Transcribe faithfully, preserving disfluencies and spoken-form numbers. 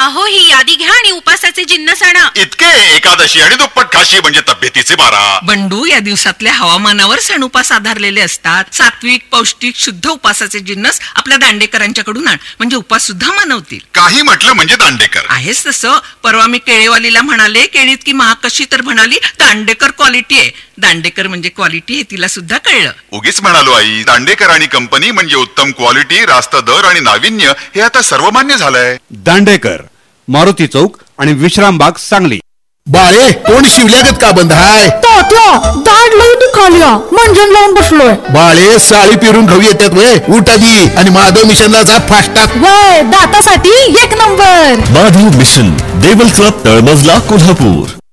अहो ही यादी घ्या आणि उपासाचे जिन्नस आणा. इतके एकादशी आणि दुप्पट खाशी म्हणजे तब्येतीचे बारा. बंडू, या दिवसातल्या हवामानावर सण उपास आधारलेले असतात. सात्विक पौष्टिक शुद्ध उपासाचे जिन्नस आपल्या दांडेकरांच्याकडून आण, म्हणजे उपास सुद्धा मानवतील. काही म्हटलं म्हणजे दांडेकर. आहेच तसं. परवा मी केळेवालीला म्हणाले, केळीत की महाग कशी, तर म्हणाली दांडेकर क्वालिटी आहे. दांडेकर म्हणजे क्वालिटी हे तिला सुद्धा कळलं. उगीच म्हणालो आई, दांडेकर आणि कंपनी म्हणजे उत्तम क्वालिटी, रास्त दर आणि नाविन्य हे आता सर्वमान्य झालंय. दांडेकर, मारुती चौक आणि विश्रामबाग, सांगली. बाळे तोंड शिवल्यागत का बंद हाय? दाढ लई दुखाल्या, मंजन लावून बसलोय. बाळे साळी पिरून घाऊ येतात वय, उठ आधी आणि माधव मिशनला जा फास्टात. वय दातासाठी एक number. Madhav mission, Deval club, तळमजला, कोल्हापूर.